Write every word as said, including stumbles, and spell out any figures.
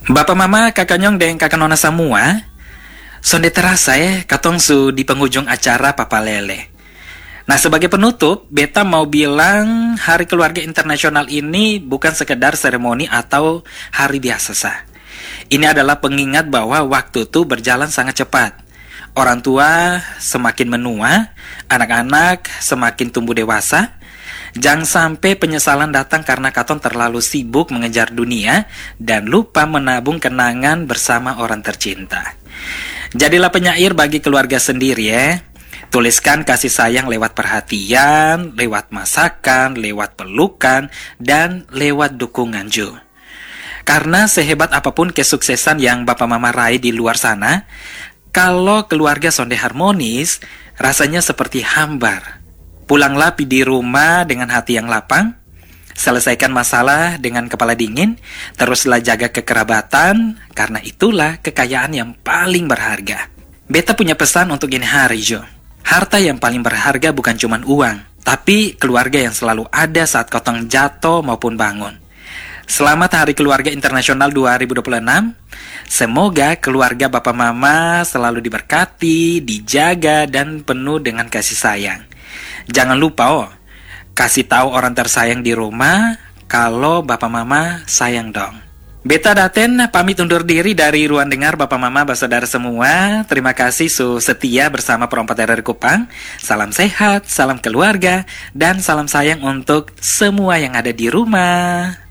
Bapak mama, kakak nyong, dan kakak nona semua, sonde terasa ya, katong su di penghujung acara Papa Lele. Nah, sebagai penutup, beta mau bilang Hari Keluarga Internasional ini bukan sekedar seremoni atau hari biasa sah. Ini adalah pengingat bahwa waktu itu berjalan sangat cepat. Orang tua semakin menua, anak-anak semakin tumbuh dewasa. Jangan sampai penyesalan datang karena katon terlalu sibuk mengejar dunia dan lupa menabung kenangan bersama orang tercinta. Jadilah penyair bagi keluarga sendiri ya. Tuliskan kasih sayang lewat perhatian, lewat masakan, lewat pelukan, dan lewat dukungan juga. Karena sehebat apapun kesuksesan yang Bapak Mama raih di luar sana, kalau keluarga sonde harmonis, rasanya seperti hambar. Pulanglah di rumah dengan hati yang lapang, selesaikan masalah dengan kepala dingin, teruslah jaga kekerabatan, karena itulah kekayaan yang paling berharga. Beta punya pesan untuk ini hari, Jo. Harta yang paling berharga bukan cuma uang, tapi keluarga yang selalu ada saat kotong jatuh maupun bangun. Selamat Hari Keluarga Internasional dua ribu dua puluh enam. Semoga keluarga Bapak Mama selalu diberkati, dijaga, dan penuh dengan kasih sayang. Jangan lupa oh, kasih tahu orang tersayang di rumah kalau Bapak Mama sayang dong. Beta Daten pamit undur diri dari ruang dengar Bapak Mama bersaudara semua. Terima kasih su setia bersama Perompak dari Kupang. Salam sehat, salam keluarga, dan salam sayang untuk semua yang ada di rumah.